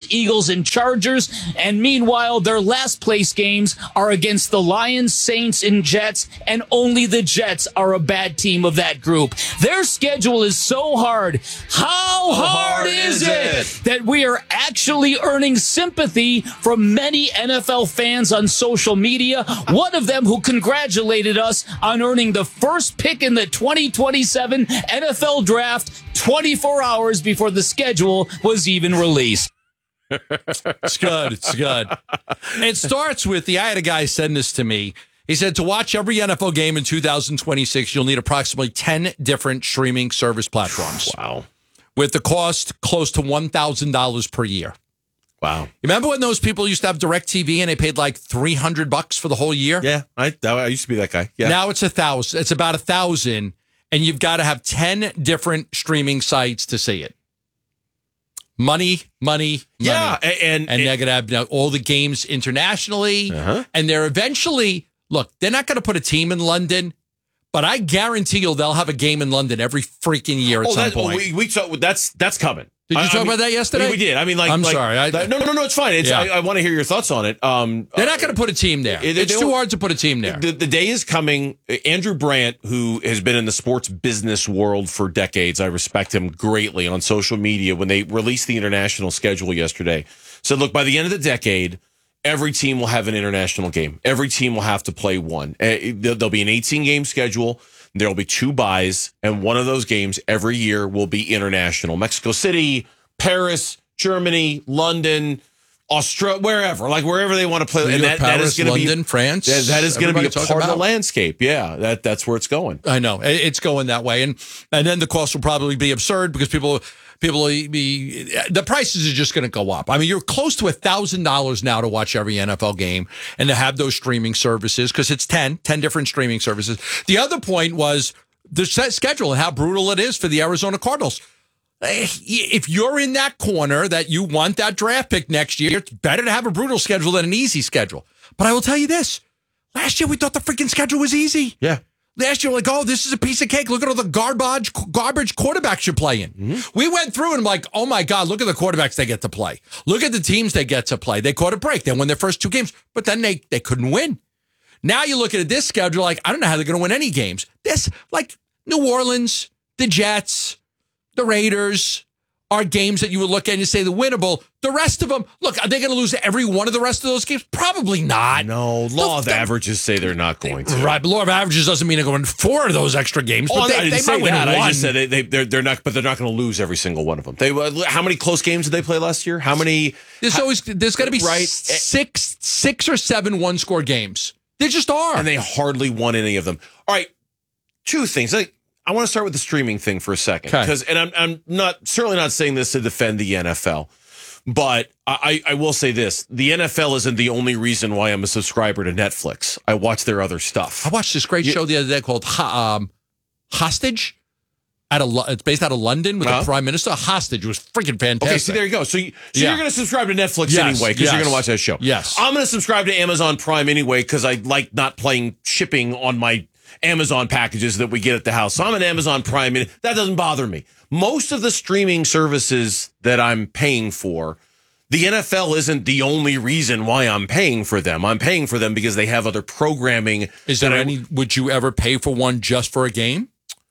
Eagles, and Chargers. And meanwhile, their last place games are against the Lions, Saints, and Jets, and only the Jets are a bad team of that group. Their schedule is so hard. How hard is it that we are actually earning sympathy from many NFL fans on social media? One of them who congratulated us on earning the first pick in the 2027 NFL Draft 24 hours before the schedule was even released. It's good. It's good. It starts with I had a guy send this to me. He said, to watch every NFL game in 2026, you'll need approximately 10 different streaming service platforms. Wow. With the cost close to $1,000 per year. Wow. You remember when those people used to have DirecTV and they paid like $300 for the whole year? Yeah, I used to be that guy. Yeah. Now it's $1,000. It's about $1,000, and you've got to have 10 different streaming sites to see it. Money. Yeah, and they're going to have all the games internationally, and they're eventually, look, they're not going to put a team in London, but I guarantee you they'll have a game in London every freaking year at some point. That's coming. Did you talk about that yesterday? We did. I mean, I'm sorry. No, it's fine. I want to hear your thoughts on it. They're not going to put a team there. It's too hard to put a team there. The day is coming. Andrew Brandt, who has been in the sports business world for decades, I respect him greatly on social media. When they released the international schedule yesterday, said, look, by the end of the decade, every team will have an international game. Every team will have to play one. There'll be an 18-game schedule. There will be 2 buys, and one of those games every year will be international. Mexico City, Paris, Germany, London, Australia, wherever they want to play. And that is going to be London, France. That is going to be a part of the landscape. Yeah, that's where it's going. I know it's going that way, and then the cost will probably be absurd because the prices are just going to go up. I mean, you're close to $1,000 now to watch every NFL game and to have those streaming services because it's 10 different streaming services. The other point was the schedule and how brutal it is for the Arizona Cardinals. If you're in that corner that you want that draft pick next year, it's better to have a brutal schedule than an easy schedule. But I will tell you this. Last year, we thought the freaking schedule was easy. Yeah. Last year, this is a piece of cake. Look at all the garbage quarterbacks you're playing. Mm-hmm. We went through and oh my God, look at the quarterbacks they get to play. Look at the teams they get to play. They caught a break. They won their first 2 games, but then they couldn't win. Now you look at this schedule, I don't know how they're going to win any games. This, New Orleans, the Jets, the Raiders are games that you would look at and you say the winnable. The rest of them, look, are they going to lose every one of the rest of those games? Probably not. No, law of averages say they're not going to. Right, but law of averages doesn't mean they're going to win 4 of those extra games. But I didn't say that. I just said they're not, but they're not going to lose every single one of them. How many close games did they play last year? How many? There's got to be six or 7 one-score games. They just are, and they hardly won any of them. All right, 2 things. I want to start with the streaming thing for a second, because, and I'm certainly not saying this to defend the NFL, but I will say this: the NFL isn't the only reason why I'm a subscriber to Netflix. I watch their other stuff. I watched this great show the other day called Hostage. It's based out of London with the Prime Minister. Hostage was freaking fantastic. Okay, so there you go. So you're going to subscribe to Netflix anyway because you're going to watch that show. Yes. I'm going to subscribe to Amazon Prime anyway because I like not paying shipping on my Amazon packages that we get at the house. So I'm an Amazon Prime, and that doesn't bother me. Most of the streaming services that I'm paying for, the NFL isn't the only reason why I'm paying for them. I'm paying for them because they have other programming. Would you ever pay for one just for a game?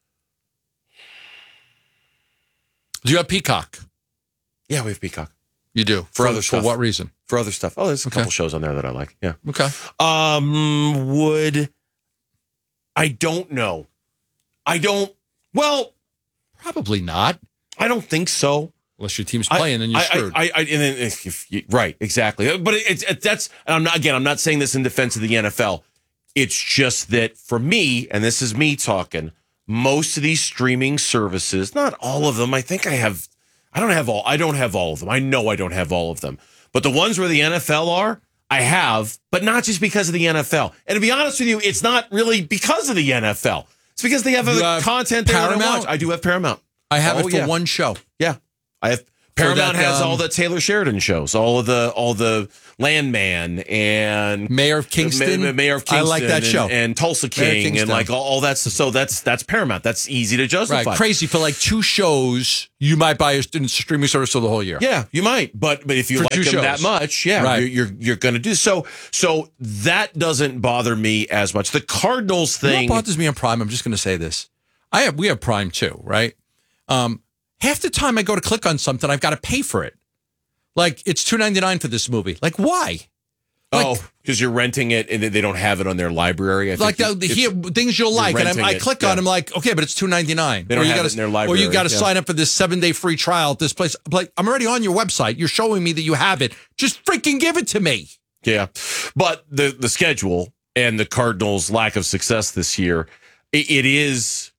Do you have Peacock? Yeah, we have Peacock. You do? For other stuff. For what reason? For other stuff. Oh, there's a couple shows on there that I like. Yeah. Okay. I don't know. Probably not. I don't think so. Unless your team's playing, then you're screwed. Right, exactly. But I'm not saying this in defense of the NFL. It's just that for me, and this is me talking, most of these streaming services, not all of them. I don't have all of them. I know I don't have all of them. But the ones where the NFL are, I have, but not just because of the NFL. And to be honest with you, it's not really because of the NFL. It's because they have other content there that I watch. I do have Paramount. I have it for one show. Yeah. I have Paramount has all the Taylor Sheridan shows, all the Landman and Mayor of Kingston. Mayor of Kingston. I like that show. And Tulsa King and like all that. So that's Paramount. That's easy to justify. Right, crazy for like 2 shows. You might buy a streaming service for the whole year. Yeah, you might, but if you For like 2 them shows. that much, yeah, Right. you're going to do so. So that doesn't bother me as much. The Cardinals You know thing what bothers me on Prime? I'm just going to say this. We have Prime too, right? Half the time I go to click on something, I've got to pay for it. Like it's $2.99 for this movie. Like why? because you're renting it and they don't have it on their library. I like think here, things you'll like, and I click on them like, okay, but it's $2.99. They don't have it in their library. Or you got to sign up for this 7-day free trial at this place. Like I'm already on your website. You're showing me that you have it. Just freaking give it to me. Yeah, but the schedule and the Cardinals' lack of success this year, it is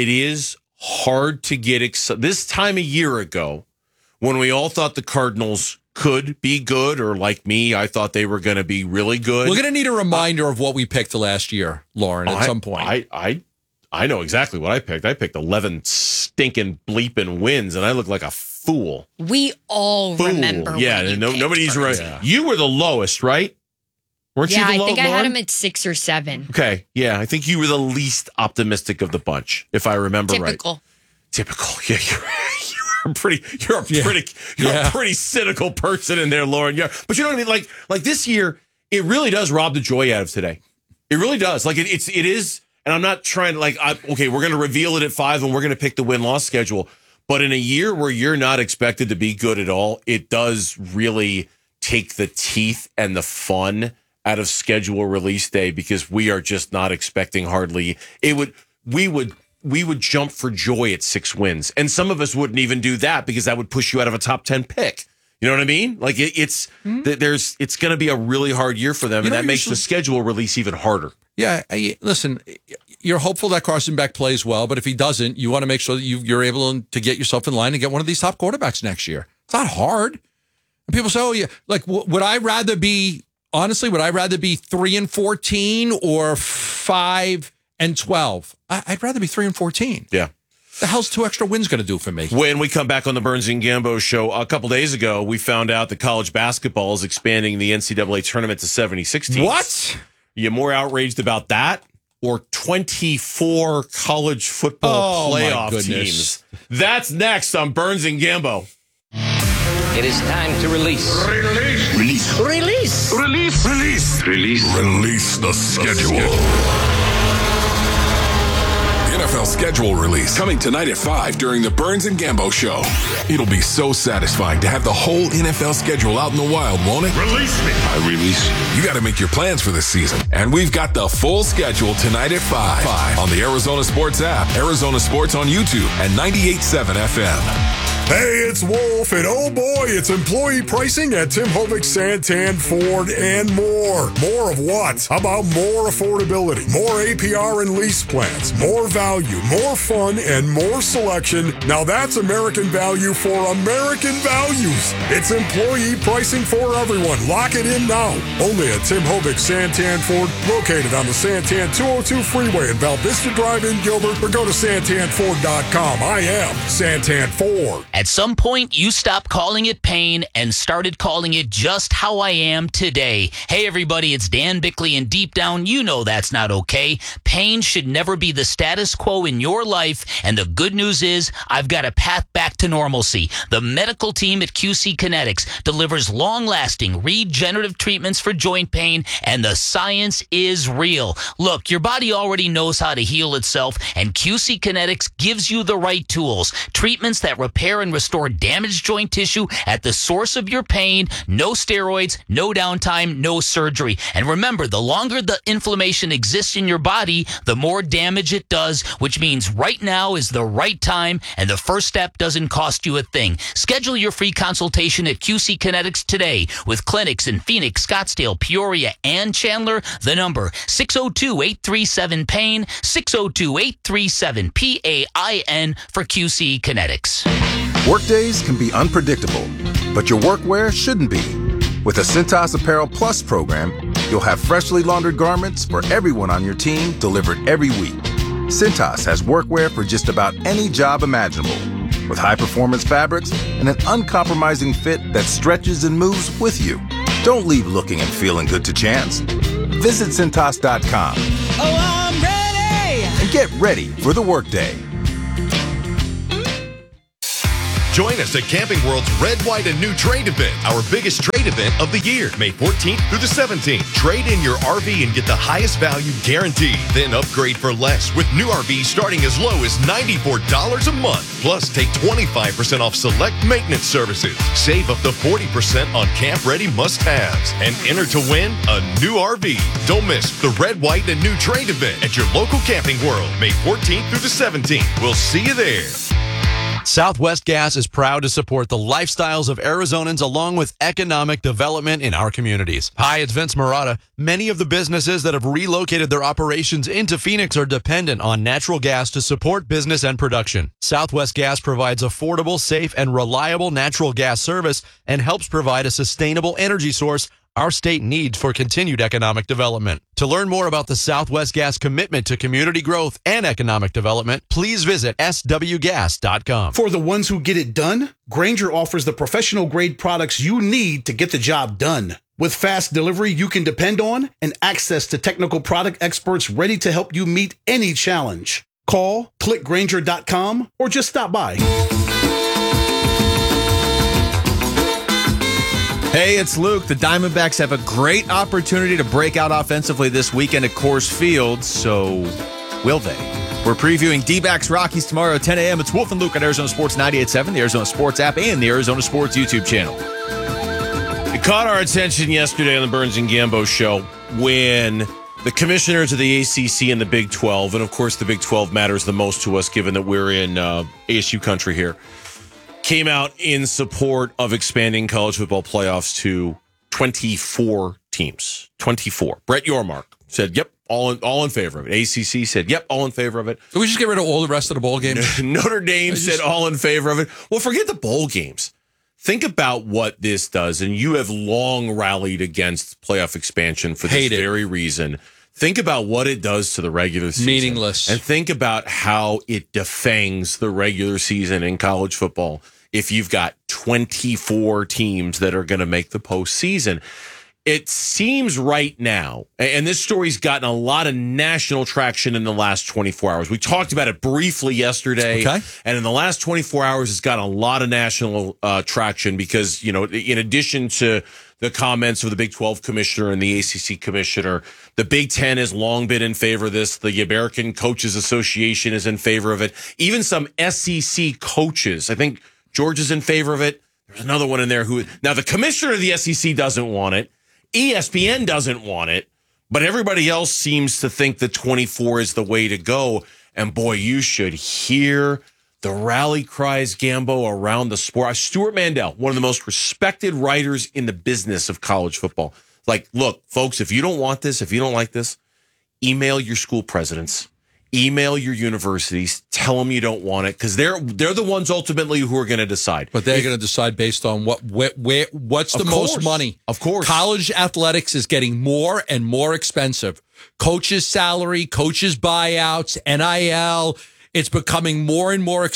hard to get excited. This time a year ago, when we all thought the Cardinals could be good, or like me, I thought they were going to be really good. We're going to need a reminder of what we picked last year, Lauren, at some point. I know exactly what I picked. I picked 11 stinking bleeping wins, and I look like a fool. We all remember. Yeah, nobody's right. Yeah. You were the lowest, right? Weren't you the lowest? I think I had him at 6 or 7. Okay, yeah, I think you were the least optimistic of the bunch, if I remember right. Typical. Yeah, you're a pretty cynical person in there, Lauren. Yeah, but you know what I mean? Like this year, it really does rob the joy out of today. It really does. Like it is, and I'm not trying to okay, we're going to reveal it at 5 and we're going to pick the win-loss schedule. But in a year where you're not expected to be good at all, it does really take the teeth and the fun out of schedule release day, because we are just not expecting hardly. We would jump for joy at 6 wins. And some of us wouldn't even do that because that would push you out of a top 10 pick. You know what I mean? Like it's going to be a really hard year for them, and that makes the schedule release even harder. Yeah, listen, you're hopeful that Carson Beck plays well, but if he doesn't, you want to make sure that you're able to get yourself in line and get one of these top quarterbacks next year. It's not hard. And people say, "Oh, yeah." Like, would I rather be 3-14 or 5-12? I'd rather be 3-14. Yeah. The hell's 2 extra wins going to do for me? When we come back on the Burns and Gambo show, a couple days ago, we found out that college basketball is expanding the NCAA tournament to 76 teams. What? Are you more outraged about that or 24 college football playoff teams? That's next on Burns and Gambo. It is time to release. Release the schedule. NFL schedule release coming tonight at 5 during the Burns and Gambo show. It'll be so satisfying to have the whole NFL schedule out in the wild, won't it? Release me. I release you. You got to make your plans for this season. And we've got the full schedule tonight at 5 on the Arizona Sports app, Arizona Sports on YouTube, and 98.7 FM. Hey, it's Wolf, and oh boy, it's employee pricing at Tim Hovick, Santan, Ford, and more. More of what? How about more affordability, more APR and lease plans, more value, more fun, and more selection? Now that's American value for American values. It's employee pricing for everyone. Lock it in now. Only at Tim Hovick, Santan, Ford, located on the Santan 202 freeway in Val Vista Drive in Gilbert, or go to santanford.com. I am Santan Ford. At some point, you stopped calling it pain and started calling it just how I am today. Hey, everybody, it's Dan Bickley, and deep down, you know that's not okay. Pain should never be the status quo in your life, and the good news is I've got a path back to normalcy. The medical team at QC Kinetics delivers long-lasting regenerative treatments for joint pain, and the science is real. Look, your body already knows how to heal itself, and QC Kinetics gives you the right tools. Treatments that repair and restore damaged joint tissue at the source of your pain. No steroids, no downtime, no surgery. And remember, the longer the inflammation exists in your body, the more damage it does, which means right now is the right time, and the first step doesn't cost you a thing. Schedule your free consultation at QC Kinetics today with clinics in Phoenix, Scottsdale, Peoria, and Chandler. The number 602-837-PAIN, 602-837-PAIN for QC Kinetics. Workdays can be unpredictable, but your workwear shouldn't be. With the Cintas Apparel Plus program, you'll have freshly laundered garments for everyone on your team delivered every week. Cintas has workwear for just about any job imaginable, with high-performance fabrics and an uncompromising fit that stretches and moves with you. Don't leave looking and feeling good to chance. Visit Cintas.com. Oh, I'm ready! And get ready for the workday. Join us at Camping World's Red, White, and New Trade event, our biggest trade event of the year, May 14th through the 17th. Trade in your RV and get the highest value guaranteed. Then upgrade for less with new RVs starting as low as $94 a month. Plus, take 25% off select maintenance services. Save up to 40% on camp-ready must-haves. And enter to win a new RV. Don't miss the Red, White, and New Trade event at your local Camping World, May 14th through the 17th. We'll see you there. Southwest Gas is proud to support the lifestyles of Arizonans along with economic development in our communities. Hi, it's Vince Marotta. Many of the businesses that have relocated their operations into Phoenix are dependent on natural gas to support business and production. Southwest Gas provides affordable, safe, and reliable natural gas service and helps provide a sustainable energy source our state needs for continued economic development. To learn more about the Southwest Gas commitment to community growth and economic development, please visit swgas.com. For the ones who get it done, Grainger offers the professional-grade products you need to get the job done. With fast delivery you can depend on and access to technical product experts ready to help you meet any challenge. Call, click Grainger.com, or just stop by. Hey, it's Luke. The Diamondbacks have a great opportunity to break out offensively this weekend at Coors Field, so will they? We're previewing D-backs Rockies tomorrow at 10 a.m. It's Wolf and Luke on Arizona Sports 98.7, the Arizona Sports app, and the Arizona Sports YouTube channel. It caught our attention yesterday on the Burns and Gambo show when the commissioners of the ACC and the Big 12, and of course the Big 12 matters the most to us given that we're in ASU country here, came out in support of expanding college football playoffs to 24 teams. 24. Brett Yormark said, yep, all in favor of it. ACC said, yep, all in favor of it. Can we just get rid of all the rest of the bowl games? Notre Dame said all in favor of it. Well, forget the bowl games. Think about what this does, and you have long rallied against playoff expansion for this very reason. Think about what it does to the regular season. Meaningless. And think about how it defangs the regular season in college football if you've got 24 teams that are going to make the postseason. It seems right now, and this story's gotten a lot of national traction in the last 24 hours. We talked about it briefly yesterday. Okay. And in the last 24 hours, it's gotten a lot of national traction because, you know, in addition to the comments of the Big 12 commissioner and the ACC commissioner, the Big 10 has long been in favor of this. The American Coaches Association is in favor of it. Even some SEC coaches, I think George is in favor of it. There's another one in there who, now the commissioner of the SEC doesn't want it. ESPN doesn't want it, but everybody else seems to think that 24 is the way to go. And boy, you should hear the rally cries, Gambo, around the sport. Stuart Mandel, one of the most respected writers in the business of college football. Like, look, folks, if you don't want this, if you don't like this, email your school presidents, email your universities, tell them you don't want it, because they're the ones ultimately who are going to decide. But they're going to decide based on what's the most money. Of course. College athletics is getting more and more expensive. Coaches' salary, coaches' buyouts, NIL. It's becoming more and more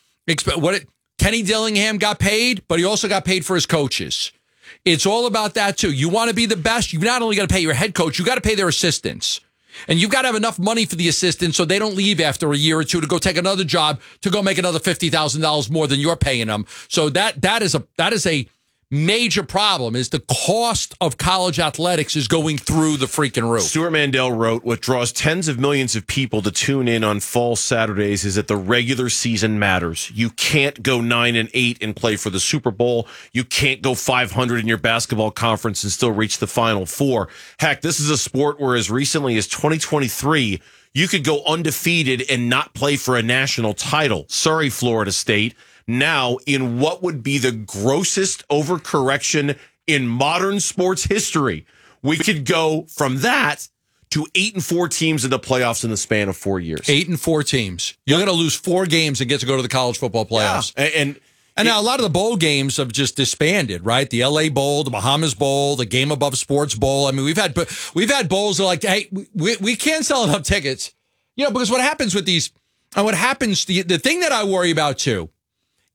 Kenny Dillingham got paid, but he also got paid for his coaches. It's all about that, too. You want to be the best, you not only got to pay your head coach, you got to pay their assistants. And you've got to have enough money for the assistants so they don't leave after a year or two to go take another job to go make another $50,000 more than you're paying them. So that is a major problem, is the cost of college athletics is going through the freaking roof. Stuart Mandel wrote, what draws tens of millions of people to tune in on fall Saturdays is that the regular season matters. You can't go 9-8 and play for the Super Bowl. You can't go 500 in your basketball conference and still reach the Final Four. Heck, this is a sport where as recently as 2023, you could go undefeated and not play for a national title. Sorry, Florida State. Now, in what would be the grossest overcorrection in modern sports history, we could go from that to 8-4 teams in the playoffs in the span of 4 years. 8-4 teams. You're going to lose 4 games and get to go to the college football playoffs. Yeah. And now a lot of the bowl games have just disbanded, right? The LA Bowl, the Bahamas Bowl, the Game Above Sports Bowl. I mean, we've had bowls that are like, hey, we can't sell enough tickets. You know, because what happens with these, and what happens, the thing that I worry about too,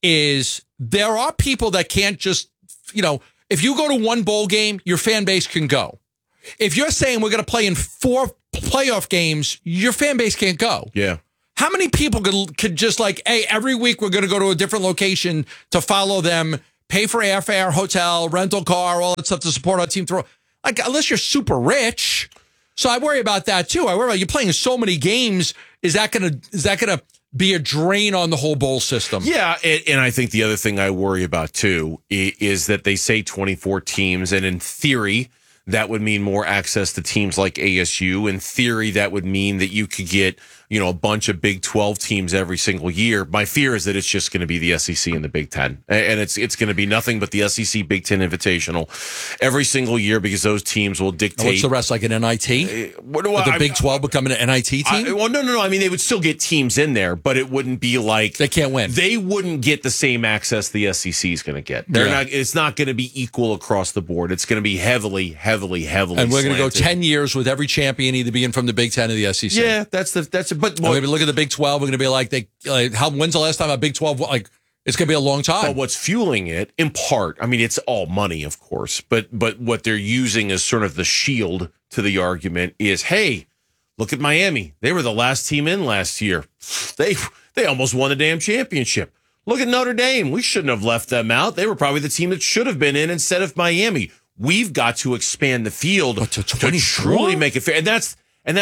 is there are people that can't just, if you go to one bowl game, your fan base can go. If you're saying we're going to play in 4 playoff games, your fan base can't go. Yeah. How many people could just hey, every week we're going to go to a different location to follow them, pay for airfare, hotel, rental car, all that stuff to support our team? Unless you're super rich. So I worry about that too. I worry about you playing so many games. Is that gonna be a drain on the whole bowl system? Yeah, and I think the other thing I worry about too is that they say 24 teams, and in theory, that would mean more access to teams like ASU. In theory, that would mean that you could get, a bunch of Big 12 teams every single year. My fear is that it's just going to be the SEC and the Big 10. And it's going to be nothing but the SEC Big 10 Invitational every single year because those teams will dictate. And what's the rest, like an NIT? Would the Big 12 become an NIT team? No. I mean, they would still get teams in there, but it wouldn't be like. They can't win. They wouldn't get the same access the SEC is going to get. It's not going to be equal across the board. It's going to be heavily. And we're going to go 10 years with every champion either being from the Big 10 or the SEC. Yeah, but maybe look at the Big 12. We're going to be when's the last time a Big 12, it's going to be a long time. But what's fueling it, in part, I mean, it's all money, of course, but what they're using as sort of the shield to the argument is, hey, look at Miami. They were the last team in last year. They almost won the damn championship. Look at Notre Dame. We shouldn't have left them out. They were probably the team that should have been in instead of Miami. We've got to expand the field to truly make it fair. And that's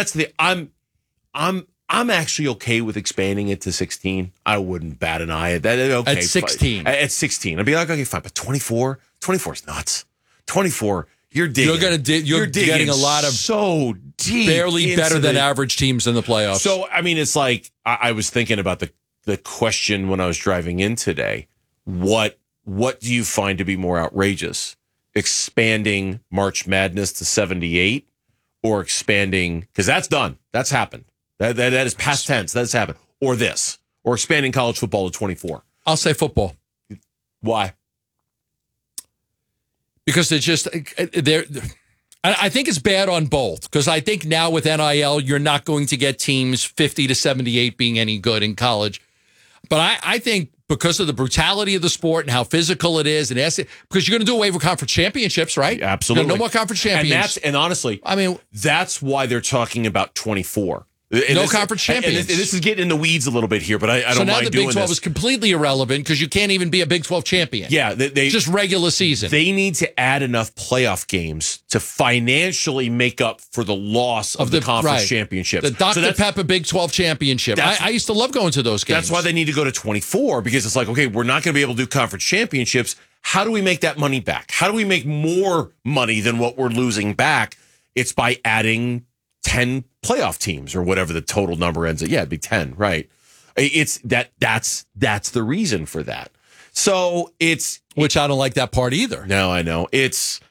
I'm actually okay with expanding it to 16. I wouldn't bat an eye at that. Okay, at 16. At 16. I'd be like, okay, fine. But 24 is nuts. 24, you're digging. You're getting a lot of so deep. Barely better than average teams in the playoffs. So, I mean, it's like, I was thinking about the question when I was driving in today. What do you find to be more outrageous? Expanding March Madness to 78 or expanding, because that's done. That's happened. That is past tense. That's happened. Or this. Or expanding college football to 24. I'll say football. Why? Because I think it's bad on both. Because I think now with NIL, you're not going to get teams 50 to 78 being any good in college. But I think because of the brutality of the sport and how physical it is, because you're going to do away with conference championships, right? Absolutely. No more conference champions. And honestly, I mean, that's why they're talking about 24. No conference champions. And this is getting in the weeds a little bit here, but I don't mind doing this. So now the Big 12 is completely irrelevant because you can't even be a Big 12 champion. Yeah. Just regular season. They need to add enough playoff games to financially make up for the loss of the conference championships. The Dr. Pepper Big 12 championship. I used to love going to those games. That's why they need to go to 24 because it's like, okay, we're not going to be able to do conference championships. How do we make that money back? How do we make more money than what we're losing back? It's by adding 10 playoff teams or whatever the total number ends at. Yeah, it'd be 10, right? It's that's the reason for that. So which I don't like that part either. No, I know. We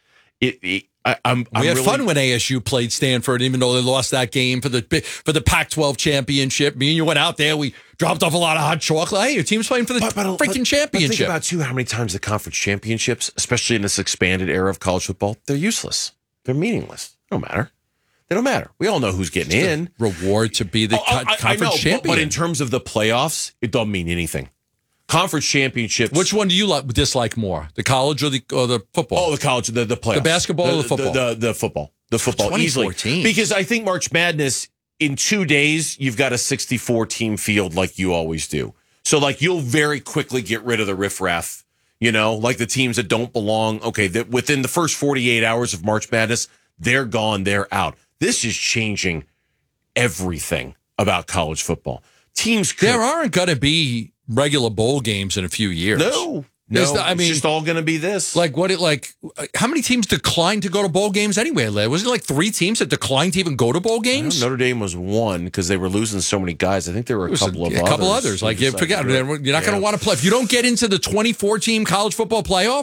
had fun when ASU played Stanford, even though they lost that game for the Pac-12 championship. Me and you went out there. We dropped off a lot of hot chocolate. Hey, your team's playing for the freaking championship. Think about, too, how many times the conference championships, especially in this expanded era of college football, they're useless. They're meaningless. They don't matter. They don't matter. We all know who's getting in. Reward to be the conference champion. But in terms of the playoffs, it don't mean anything. Conference championships. Which one do you dislike more, the college or the football? Oh, the college, the playoffs. The basketball or the football? The football. The football, easily. Because I think March Madness, in 2 days, you've got a 64-team field like you always do. So, you'll very quickly get rid of the riffraff, like the teams that don't belong. Okay, within the first 48 hours of March Madness, they're gone, they're out. This is changing everything about college football. There aren't going to be regular bowl games in a few years. No. It's just all going to be this. How many teams declined to go to bowl games anyway? Was it 3 teams that declined to even go to bowl games? Notre Dame was one because they were losing so many guys. I think there were a couple others. You forget, you're not going to want to play. If you don't get into the 24-team college football playoff,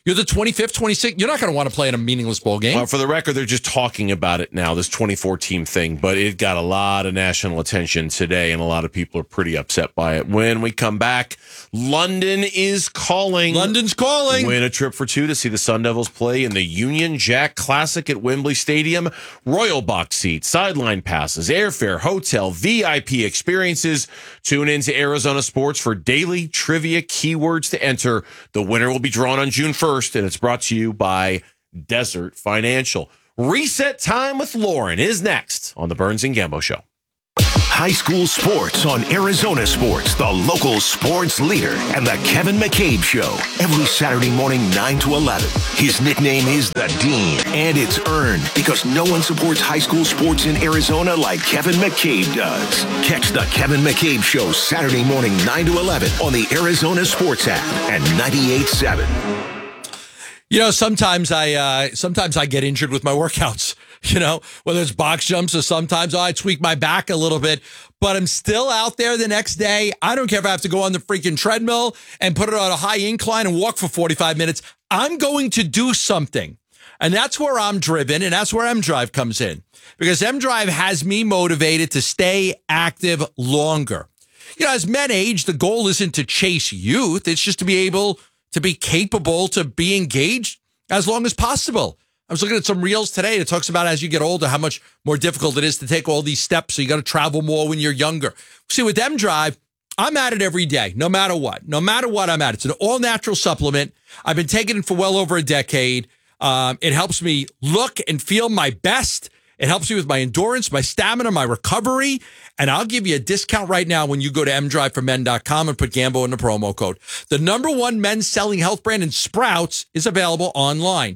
You're the 25th, 26th. You're not going to want to play in a meaningless bowl game. Well, for the record, they're just talking about it now, this 24-team thing, but it got a lot of national attention today, and a lot of people are pretty upset by it. When we come back, London is calling. London's calling. Win a trip for two to see the Sun Devils play in the Union Jack Classic at Wembley Stadium. Royal box seats, sideline passes, airfare, hotel, VIP experiences. Tune into Arizona Sports for daily trivia keywords to enter. The winner will be drawn on June 1st. And it's brought to you by Desert Financial. Reset Time with Lauren is next on the Burns and Gambo Show. High school sports on Arizona Sports, the local sports leader, and the Kevin McCabe Show. Every Saturday morning, 9 to 11. His nickname is The Dean, and it's earned because no one supports high school sports in Arizona like Kevin McCabe does. Catch the Kevin McCabe Show Saturday morning, 9 to 11 on the Arizona Sports app and 98.7. You know, sometimes I get injured with my workouts, you know, whether it's box jumps or sometimes I tweak my back a little bit, but I'm still out there the next day. I don't care if I have to go on the freaking treadmill and put it on a high incline and walk for 45 minutes. I'm going to do something. And that's where I'm driven, and that's where M-Drive comes in, because M-Drive has me motivated to stay active longer. You know, as men age, the goal isn't to chase youth. It's just to be able to be capable, to be engaged as long as possible. I was looking at some reels today that talks about as you get older, how much more difficult it is to take all these steps. So you got to travel more when you're younger. See, with M-Drive, I'm at it every day, no matter what. No matter what, I'm at it. It's an all-natural supplement. I've been taking it for well over a decade. It helps me look and feel my best. It helps me with my endurance, my stamina, my recovery. And I'll give you a discount right now when you go to mdriveformen.com and put Gambo in the promo code. The #1 men's selling health brand in Sprouts is available online.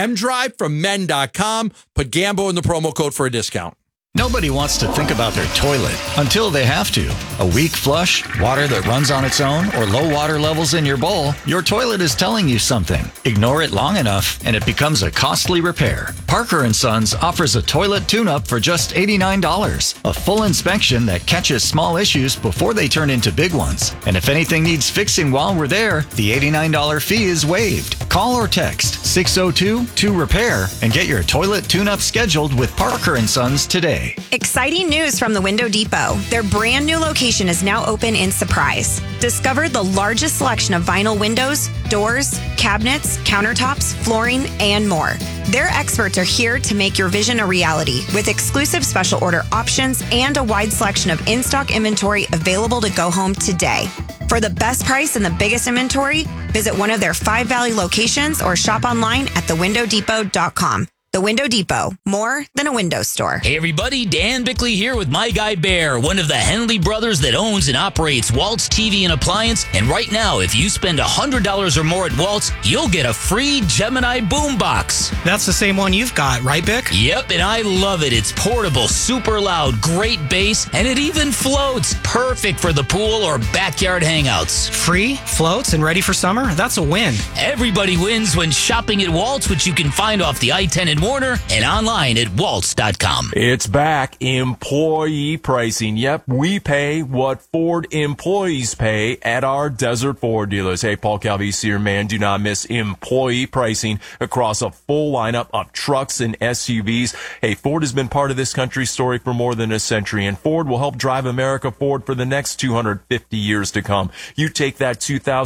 mdriveformen.com. Put Gambo in the promo code for a discount. Nobody wants to think about their toilet until they have to. A weak flush, water that runs on its own, or low water levels in your bowl, your toilet is telling you something. Ignore it long enough, and it becomes a costly repair. Parker & Sons offers a toilet tune-up for just $89. A full inspection that catches small issues before they turn into big ones. And if anything needs fixing while we're there, the $89 fee is waived. Call or text 602-2REPAIR and get your toilet tune-up scheduled with Parker & Sons today. Exciting news from the Window Depot. Their brand new location is now open in Surprise. Discover the largest selection of vinyl windows, doors, cabinets, countertops, flooring, and more. Their experts are here to make your vision a reality with exclusive special order options and a wide selection of in-stock inventory available to go home today. For the best price and the biggest inventory, visit one of their 5 Valley locations or shop online at thewindowdepot.com. The Window Depot, more than a window store. Hey everybody, Dan Bickley here with my guy Bear, one of the Henley brothers that owns and operates Waltz TV and Appliance. And right now, if you spend $100 or more at Waltz, you'll get a free Gemini boombox. That's the same one you've got, right, Bick? Yep, and I love it. It's portable, super loud, great bass, and it even floats. Perfect for the pool or backyard hangouts. Free, floats, and ready for summer? That's a win. Everybody wins when shopping at Waltz, which you can find off the I-10 and Warner and online at waltz.com. It's back. Employee pricing. Yep, we pay what Ford employees pay at our Desert Ford dealers. Hey, Paul Calvisi here, man. Do not miss employee pricing across a full lineup of trucks and SUVs. Hey, Ford has been part of this country's story for more than a century, and Ford will help drive America forward for the next 250 years to come. You take that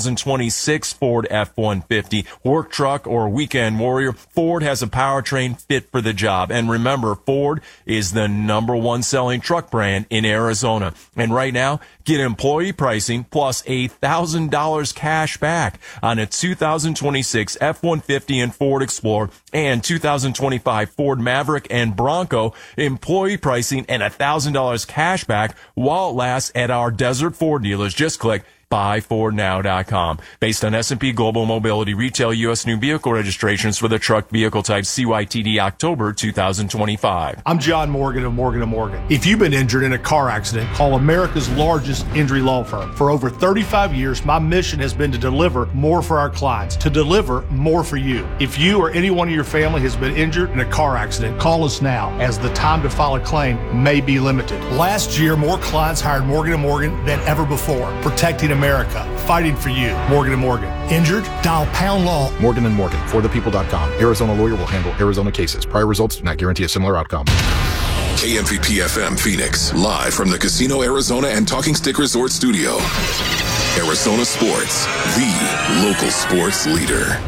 2026 Ford F-150, work truck, or weekend warrior, Ford has a powertrain fit for the job. And remember, Ford is the #1 selling truck brand in Arizona. And right now, get employee pricing plus $1,000 cash back on a 2026 F-150 and Ford Explorer and 2025 Ford Maverick and Bronco. Employee pricing and $1,000 cash back while it lasts at our Desert Ford dealers. Just click buyfordnow.com. Based on S&P Global Mobility retail U.S. new vehicle registrations for the truck vehicle type CYTD October 2025. I'm John Morgan of Morgan & Morgan. If you've been injured in a car accident, call America's largest injury law firm. For over 35 years, my mission has been to deliver more for our clients, to deliver more for you. If you or anyone in your family has been injured in a car accident, call us now, as the time to file a claim may be limited. Last year, more clients hired Morgan & Morgan than ever before, protecting America, fighting for you. Morgan & Morgan. Injured? Dial pound law. Morgan & Morgan, forthepeople.com. Arizona lawyer will handle Arizona cases. Prior results do not guarantee a similar outcome. KMVP FM Phoenix, live from the Casino Arizona and Talking Stick Resort Studio. Arizona Sports, the local sports leader.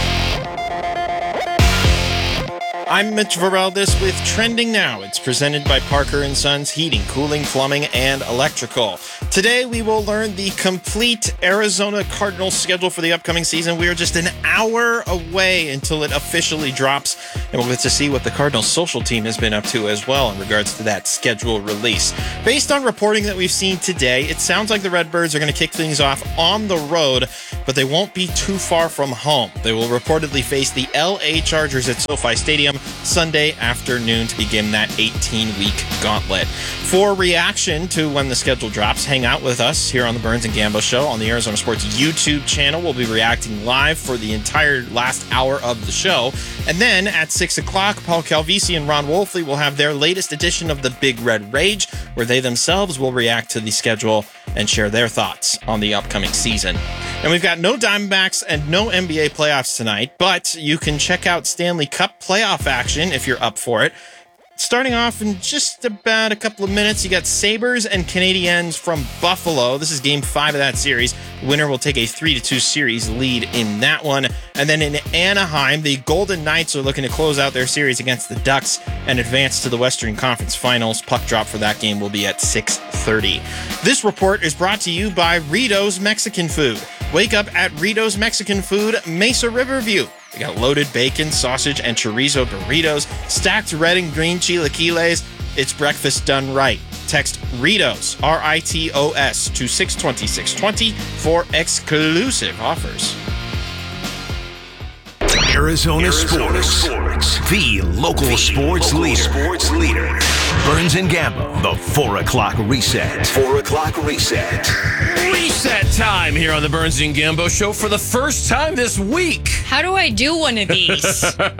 I'm Mitch Varaldis with Trending Now. It's presented by Parker & Sons Heating, Cooling, Plumbing, and Electrical. Today, we will learn the complete Arizona Cardinals schedule for the upcoming season. We are just an hour away until it officially drops, and we'll get to see what the Cardinals social team has been up to as well in regards to that schedule release. Based on reporting that we've seen today, it sounds like the Redbirds are going to kick things off on the road, but they won't be too far from home. They will reportedly face the LA Chargers at SoFi Stadium Sunday afternoon to begin that 18-week gauntlet. For reaction to when the schedule drops, hang out with us here on the Burns and Gambo Show on the Arizona Sports YouTube channel. We'll be reacting live for the entire last hour of the show. And then at 6 o'clock, Paul Calvisi and Ron Wolfley will have their latest edition of the Big Red Rage, where they themselves will react to the schedule and share their thoughts on the upcoming season. And we've got no Diamondbacks and no NBA playoffs tonight, but you can check out Stanley Cup playoff action if you're up for it. Starting off in just about a couple of minutes, you got Sabres and Canadiens from Buffalo. This is Game 5 of that series. The winner will take a 3-2 series lead in that one. And then in Anaheim, the Golden Knights are looking to close out their series against the Ducks and advance to the Western Conference Finals. Puck drop for that game will be at 6:30. This report is brought to you by Rito's Mexican Food. Wake up at Rito's Mexican Food, Mesa Riverview. They got loaded bacon, sausage, and chorizo burritos, stacked red and green chilaquiles. It's breakfast done right. Text RITOS, RITOS, to 620-620 for exclusive offers. Arizona Sports, the local sports leader. Burns and Gambo, the 4 o'clock reset. 4 o'clock reset. Reset time here on the Burns and Gambo Show for the first time this week. How do I do one of these?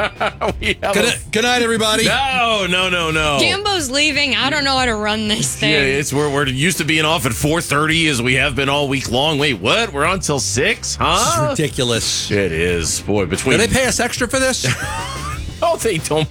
Good night, everybody. No. Gambo's leaving. I don't know how to run this thing. Yeah, it's where we're used to being off at 4:30 as we have been all week long. Wait, what? We're on till 6? Huh? This is ridiculous. It is. Boy, between... Do they pay us extra for this? Oh, they don't.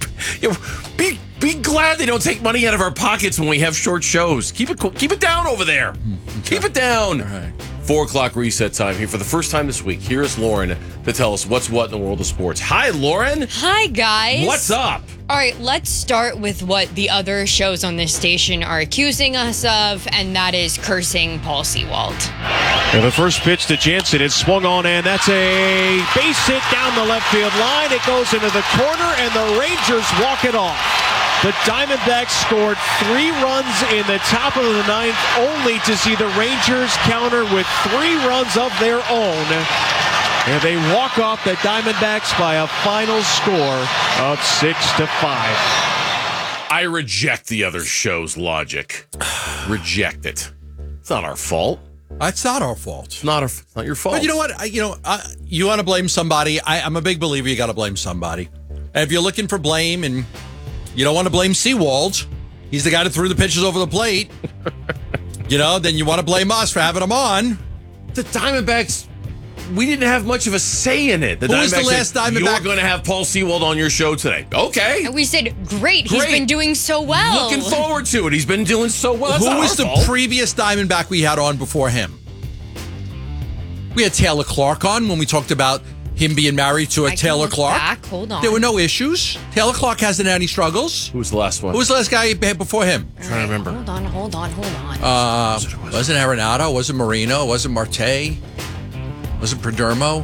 Be glad they don't take money out of our pockets when we have short shows. Keep it down over there. Keep it down. All right. 4 o'clock reset time here for the first time this week. Here is Lauren to tell us what's what in the world of sports. Hi, Lauren. Hi, guys. What's up? All right, let's start with what the other shows on this station are accusing us of, and that is cursing Paul Sewald. And the first pitch to Jansen is swung on, and that's a base hit down the left field line. It goes into the corner, and the Rangers walk it off. The Diamondbacks scored 3 runs in the top of the 9th, only to see the Rangers counter with 3 runs of their own. And they walk off the Diamondbacks by a final score of 6-5. I reject the other show's logic. Reject it. It's not our fault. It's not our fault. It's not your fault. But you know what? You want to blame somebody. I'm a big believer you got to blame somebody. And if you're looking for blame and you don't want to blame Sewald, he's the guy that threw the pitches over the plate, then you want to blame us for having him on. The Diamondbacks, we didn't have much of a say in it. Who was the last Diamondback? You're going to have Paul Sewald on your show today. Okay. And we said, great. He's been doing so well. Looking forward to it. He's been doing so well. Who was the previous Diamondback we had on before him? We had Taylor Clark on when we talked about him being married to Taylor Clark. Hold on. There were no issues. Taylor Clark hasn't had any struggles. Who was the last one? Who was the last guy before him? I'm trying to remember. Hold on. Wasn't Arenado? Wasn't Marino? Wasn't Marte? Wasn't Perdomo?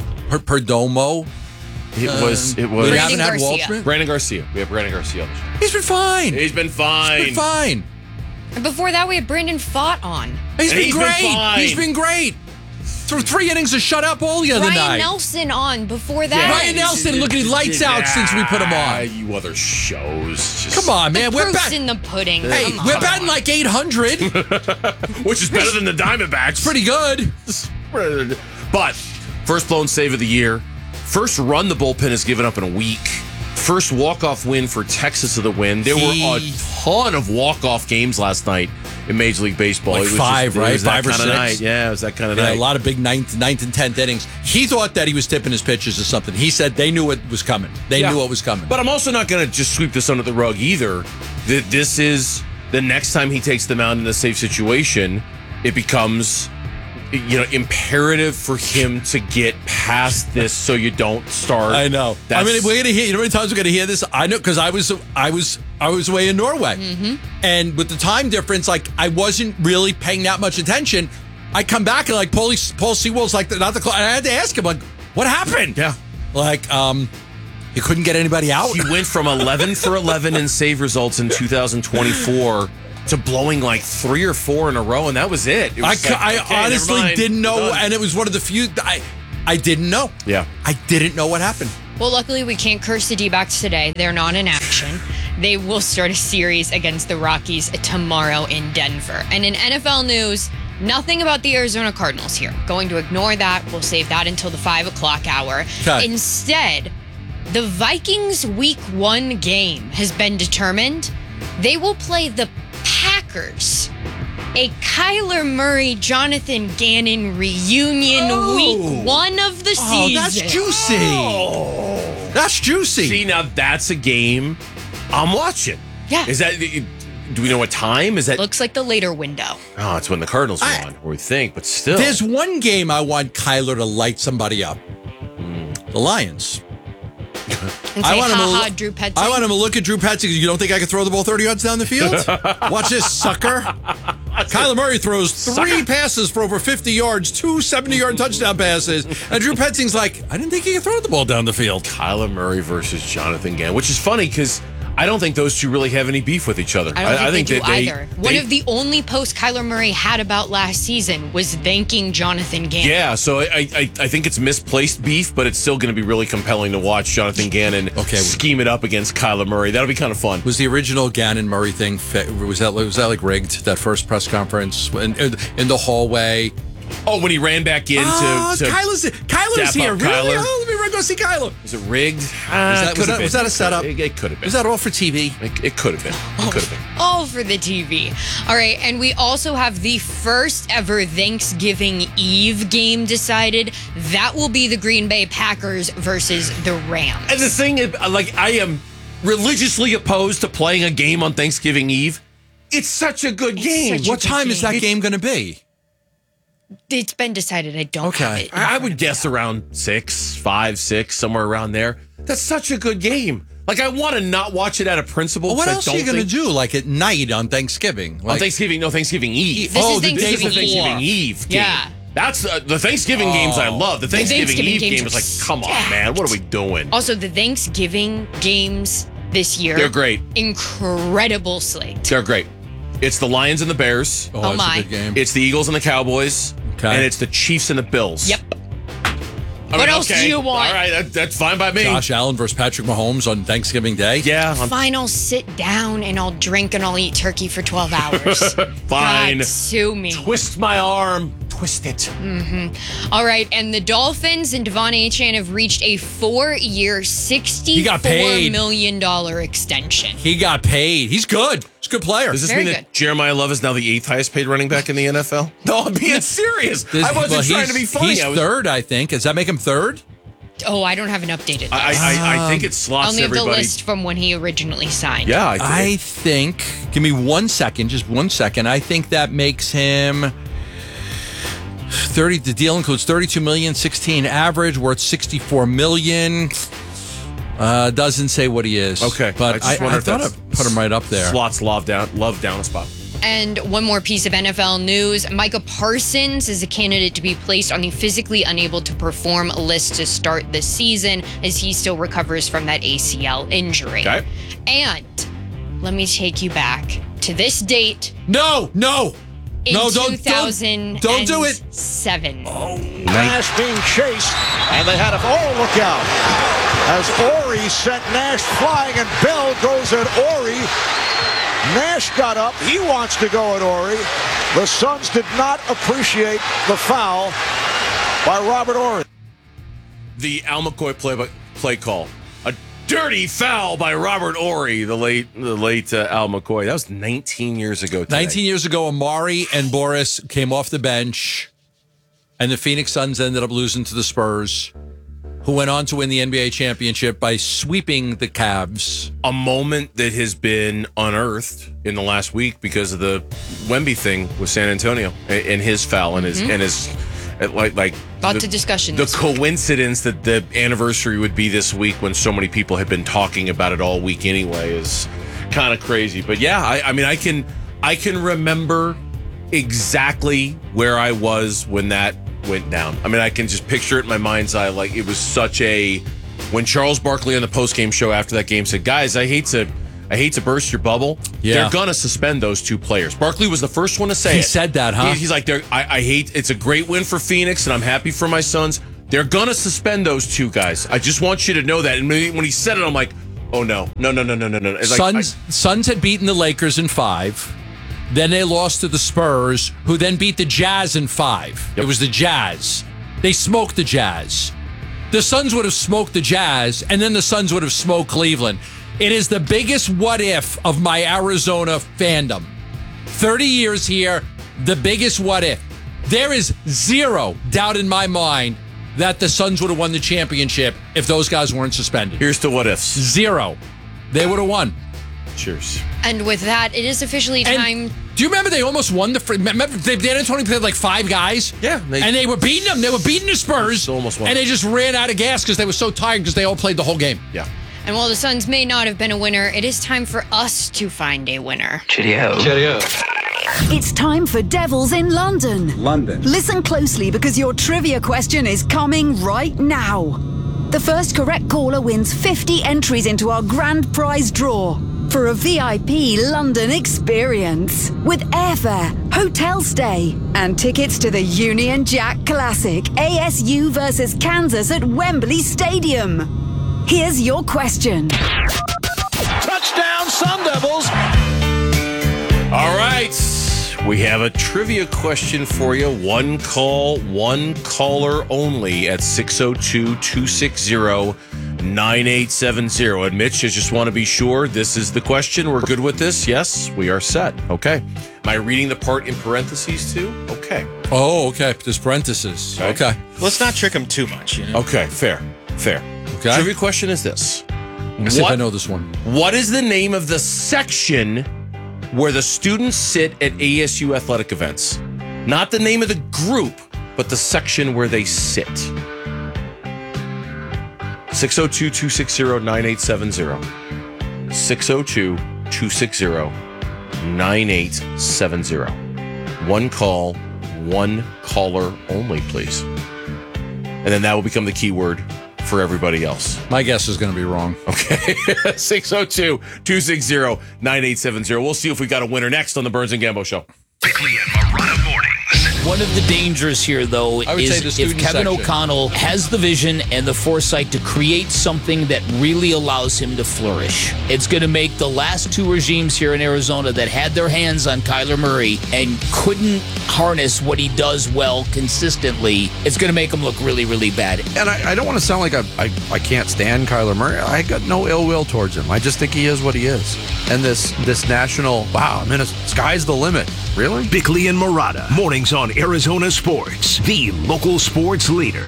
It was. We haven't had Waldschmidt. Brandon Garcia. We have Brandon Garcia. He's been fine. He's been fine. And before that, we had Brandon Fott on. He's been great. He's been great. Threw 3 innings of shutout ball the other night. Ryan Nelson on before that. Ryan Nelson looking lights out since we put him on. You other shows. Come on, man. The proof's in the pudding. Hey, we're batting like 800. Which is better than the Diamondbacks. Pretty good. But first blown save of the year. First run the bullpen has given up in a week. First walk-off win for Texas of the win. There were a ton of walk-off games last night in Major League Baseball. Like It was five, it right? was that 5 or kind of 6. night. Yeah, it was that kind of Yeah, night. a lot of big ninth and 10th innings. He thought that he was tipping his pitches or something. He said they knew what was coming. They knew what was coming. But I'm also not going to just sweep this under the rug either. This is the next time he takes the mound in a safe situation, it becomes imperative for him to get past this so you don't start. I know. I mean, we're gonna hear. You know how many times we're gonna hear this? I know because I was away in Norway, and with the time difference, like I wasn't really paying that much attention. I come back and like Paul Sewell's like not the call. And I had to ask him like, what happened? Yeah, like he couldn't get anybody out. He went from 11 for 11 in save results in 2024 to blowing like 3 or 4 in a row, and that was it. I honestly didn't know, and it was one of the few I didn't know. Yeah, I didn't know what happened. Well, luckily we can't curse the D-backs today. They're not in action. They will start a series against the Rockies tomorrow in Denver. And in NFL news, nothing about the Arizona Cardinals here. Going to ignore that. We'll save that until the 5 o'clock hour. Okay. Instead, the Vikings Week 1 game has been determined. They will play the Packers. A Kyler Murray, Jonathan Gannon reunion Week 1 of the season. Oh, that's juicy. That's juicy. See, now that's a game I'm watching. Yeah. Is that? Do we know what time? Is that? Looks like the later window. Oh, it's when the Cardinals are on, or we think, but still. There's one game I want Kyler to light somebody up. The Lions. And say, ha-ha, Drew Petzing. I want him to look at Drew Petzing. You don't think I can throw the ball 30 yards down the field? Watch this, sucker. Kyler Murray throws 3 passes for over 50 yards, 2 70-yard touchdown passes. And Drew Petzing's like, I didn't think he could throw the ball down the field. Kyler Murray versus Jonathan Gannon, which is funny because I don't think those two really have any beef with each other. I don't think they do either. One of the only posts Kyler Murray had about last season was thanking Jonathan Gannon. Yeah, so I think it's misplaced beef, but it's still going to be really compelling to watch Jonathan Gannon scheme it up against Kyler Murray. That'll be kind of fun. Was the original Gannon Murray thing, was that like rigged, that first press conference in the hallway? Oh, when he ran back in to Kyler's here. Really? Oh, let me go see Kyler. Was it rigged? Was that a setup? It could have been. Was that all for TV? It could have been. It could have been. All for the TV. All right, and we also have the first ever Thanksgiving Eve game decided. That will be the Green Bay Packers versus the Rams. And the thing is, like, I am religiously opposed to playing a game on Thanksgiving Eve. It's such a good game. What time is that game going to be? It's been decided. I don't have it. I would guess around 5, 6, somewhere around there. That's such a good game. Like, I want to not watch it out of principle. Well, what else are you going to do, like at night on Thanksgiving? On Thanksgiving? No, Thanksgiving Eve. This is the Thanksgiving Thanksgiving Eve game. Yeah. That's the Thanksgiving games I love. The Thanksgiving Eve games game is like, come on, man. What are we doing? Also, the Thanksgiving games this year. They're great. Incredible slate. They're great. It's the Lions and the Bears. Oh, that's my. A good game. It's the Eagles and the Cowboys. Okay. And it's the Chiefs and the Bills. Yep. What else do you want? All right, that's fine by me. Josh Allen versus Patrick Mahomes on Thanksgiving Day. Yeah. Fine, I'll sit down and I'll drink and I'll eat turkey for 12 hours. Fine. God, sue me. Twist my arm. Twist it. Mm-hmm. All right, and the Dolphins and Devon Achane have reached a 4-year, $64 million extension. He got paid. He's good. He's a good player. Does this Very mean that Jeremiah Love is now the 8th highest paid running back in the NFL? No, I'm being serious. I wasn't trying to be funny. He's third, I think. Does that make him third? Oh, I don't have an updated list. I think it slots I only have everybody. the list from when he originally signed. Yeah, I think. Give me 1 second, just 1 second. I think that makes him 30. The deal includes 32 million, 16 average, worth 64 million. Doesn't say what he is. Okay, but I thought I put him right up there. Slots Love down a spot. And one more piece of NFL news. Micah Parsons is a candidate to be placed on the physically unable to perform list to start the season as he still recovers from that ACL injury. Okay. And let me take you back to this date. No. In Don't do it. 2007. Nash being chased, and they had look out. As Ori sent Nash flying, and Bell goes at Ori. Nash got up. He wants to go at Ori. The Suns did not appreciate the foul by Robert Ori. The Al McCoy play call. Dirty foul by Robert Horry, the late Al McCoy. That was 19 years ago today. 19 years ago, Amari and Boris came off the bench, and the Phoenix Suns ended up losing to the Spurs, who went on to win the NBA championship by sweeping the Cavs. A moment that has been unearthed in the last week because of the Wemby thing with San Antonio and his foul and his Lots of discussions. The coincidence that the anniversary would be this week when so many people had been talking about it all week anyway is kind of crazy. But yeah, I mean, I can remember exactly where I was when that went down. I mean, I can just picture it in my mind's eye. Like, it was such a... When Charles Barkley on the postgame show after that game said, guys, I hate to burst your bubble. Yeah. They're going to suspend those two players. Barkley was the first one to say it. He said that, huh? He's like, I hate... It's a great win for Phoenix, and I'm happy for my Suns. They're going to suspend those two guys. I just want you to know that. And when he said it, I'm like, oh, no. It's Suns had beaten the Lakers in 5. Then they lost to the Spurs, who then beat the Jazz in 5. It was the Jazz. They smoked the Jazz. The Suns would have smoked the Jazz, and then the Suns would have smoked Cleveland. It is the biggest what if of my Arizona fandom. 30 years here, the biggest what if. There is zero doubt in my mind that the Suns would have won the championship if those guys weren't suspended. Here's the what ifs. Zero. They would have won. Cheers. And with that, it is officially time. Do you remember they almost won the... Remember, Dan Antonio played like 5 guys? Yeah. And they were beating them. They were beating the Spurs. Almost won. And they just ran out of gas because they were so tired because they all played the whole game. Yeah. And while the Suns may not have been a winner, it is time for us to find a winner. Cheerio. It's time for Devils in London. Listen closely because your trivia question is coming right now. The first correct caller wins 50 entries into our grand prize draw for a VIP London experience with airfare, hotel stay, and tickets to the Union Jack Classic ASU versus Kansas at Wembley Stadium. Here's your question. Touchdown, Sun Devils! All right. We have a trivia question for you. One call, one caller only at 602-260-9870. And Mitch, I just want to be sure this is the question. We're good with this? Yes, we are set. Okay. Am I reading the part in parentheses too? Okay. Oh, okay. There's parentheses. Okay. Let's not trick them too much. You know? Okay, fair. Okay. Trivia question is this. Let's see if I know this one. What is the name of the section where the students sit at ASU athletic events? Not the name of the group, but the section where they sit. 602-260-9870. 602-260-9870. One call, one caller only, please. And then that will become the keyword for everybody else. My guess is going to be wrong. Okay. 602-260-9870. We'll see if we got a winner next on the Burns and Gambo Show. Bickley and Marotta mornings. One of the dangers here, though, I would say the is student if Kevin section. O'Connell has the vision and the foresight to create something that really allows him to flourish. It's going to make the last 2 regimes here in Arizona that had their hands on Kyler Murray and couldn't harness what he does well consistently, it's going to make him look really, really bad. And I don't want to sound like I can't stand Kyler Murray. I got no ill will towards him. I just think he is what he is. And this national, wow, I mean, sky's the limit. Really? Bickley and Marotta, mornings on Arizona Sports, the local sports leader.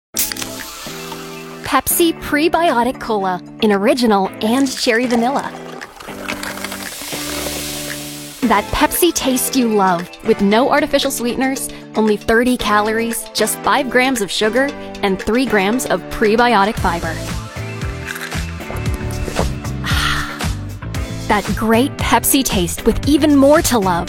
Pepsi Prebiotic Cola in original and cherry vanilla. That Pepsi taste you love with no artificial sweeteners, only 30 calories, just 5 grams of sugar, and 3 grams of prebiotic fiber. That great Pepsi taste with even more to love.